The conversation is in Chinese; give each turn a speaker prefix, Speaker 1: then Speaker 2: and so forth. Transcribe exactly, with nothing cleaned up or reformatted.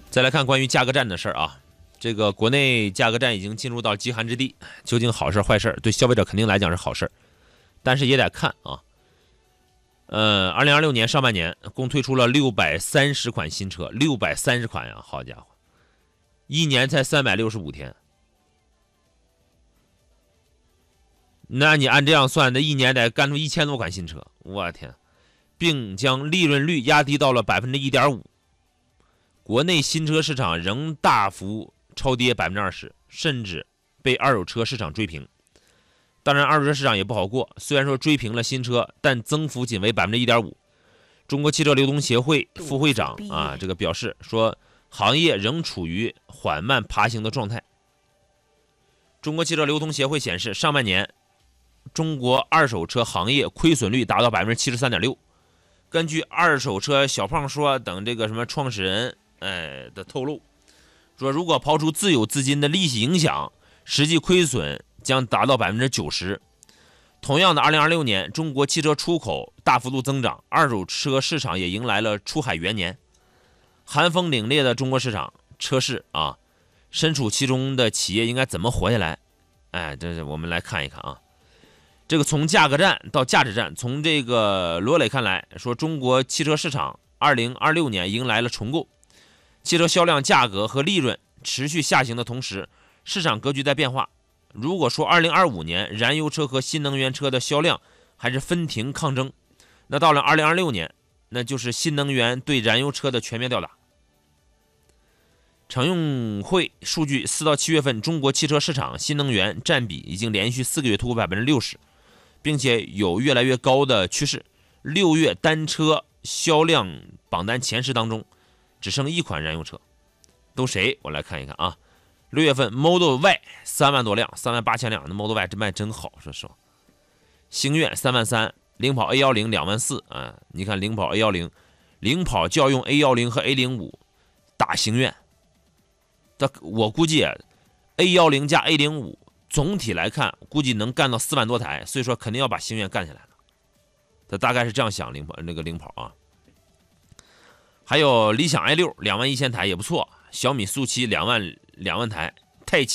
Speaker 1: 再来看关于价格战的事儿啊，这个国内价格战已经进入到极寒之地，究竟好事坏事？对消费者肯定来讲是好事，但是也得看啊。呃，二零二六年上半年共推出了六百三十款新车，六百三十款呀，好家伙，一年才三百六十五天。那你按这样算，那一年得干出一千多款新车，我天！并将利润率压低到了百分之一点五。国内新车市场仍大幅超跌百分之二十，甚至被二手车市场追平。当然，二手车市场也不好过，虽然说追平了新车，但增幅仅为百分之一点五。中国汽车流通协会副会长啊，这个表示说，行业仍处于缓慢爬行的状态。中国汽车流通协会显示，上半年中国二手车行业亏损率达到百分之七十三点六。根据二手车小胖说等这个什么创始人哎的透露，说如果刨除自有资金的利息影响，实际亏损将达到百分之九十。同样的，二零二六年中国汽车出口大幅度增长，二手车市场也迎来了出海元年。寒风凛冽的中国市场，车市啊，身处其中的企业应该怎么活下来？哎，这是我们来看一看啊。这个从价格战到价值战，从这个罗磊看来说，中国汽车市场二零二六年迎来了重构，汽车销量、价格和利润持续下行的同时，市场格局在变化。如果说二零二五年燃油车和新能源车的销量还是分庭抗争，那到了二零二六年，那就是新能源对燃油车的全面吊打。常用会数据，四到七月份中国汽车市场新能源占比已经连续四个月突破百分之六十。并且有越来越高的趋势。六月单车销量榜单前十当中，只剩一款燃油车，都谁？我来看一看啊。六月份 Model Y 三万多辆，三万八千辆，那 Model Y 这卖真好，说实话。星越三万三，领跑 A 一零两万四啊。你看领跑 A 一零，领跑就要用 A 一零和 A 零五打星越。但我估计 A 一零加 A 零五。总体来看，估计能干到四万多台，所以说肯定要把星越干下来了。他大概是这样想，领跑那个领跑啊。还有理想 i 六两万一千台也不错，小米速七两万两万台